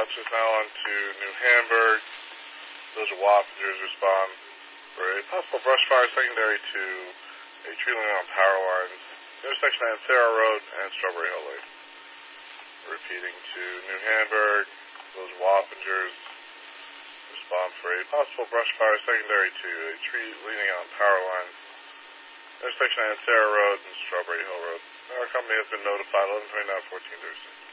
launch is now on to New Hamburg. Those are Wappingers. Respond for a possible brush fire secondary to a tree line on power lines. Intersection at Sarah Road and Strawberry Hill Lane. Repeating to New Hamburg. Those Wappingers. Respond for a possible brush fire secondary to a tree leaning on power lines. Intersection at Sarah Road and Strawberry Hill Road. Our company has been notified 11/29/14 Thursday.